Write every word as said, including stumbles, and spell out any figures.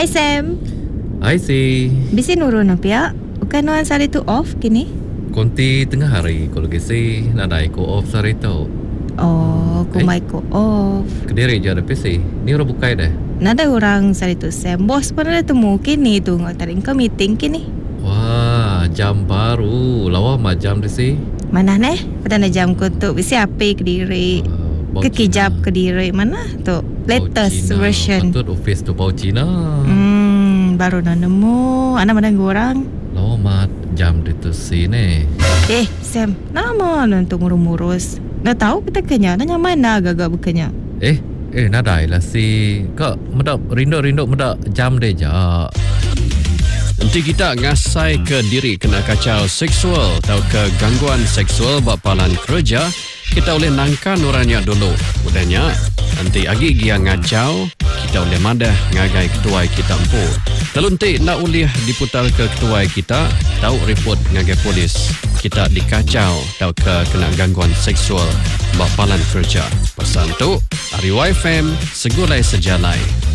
Hai Sam. Hai si. Bisi nurun apa ya? Bukan nuan sari tu off kini? Konti tengah hari kalau kisi nadai ko off sari tu. Oh, kumai Eh? ko off. Kediri je ada P C. Ni orang bukai dah. Nada orang sari tu Sam. Bos pun ada temu kini tu ngatarin ke meeting kini. Wah, jam baru. Lawa mah jam di si. Mana neh? Pada jam ko tu bisi api Kediri. Uh, Kekijap Kediri mana tu? Latest Cina. version. Patut office tu bau Cina. Hmm, baru nak nemu. Anak mana orang? Lawa mah jam di tu si ni. Eh, Sam, nama nanti ngurus-ngurus. Nak tahu kita kenya, nanya mana agak-agak bukannya. Eh, eh nadai lah si. Kak medap rindu-rindu medap jam deh jak. Nanti kita ngasai ke diri kena kacau seksual atau ke gangguan seksual bapalan kerja, kita boleh nangkan orangnya dulu. Mudahnya, nanti agi dia ngacau, kita boleh madah ngagai ketua kita empu. Lalu nanti nak boleh diputar ke ketua kita, tahu report ngagai polis. Kita dikacau atau ke kena gangguan seksual bapalan kerja. Pasal tu, Ari Y F M, segulai sejalai.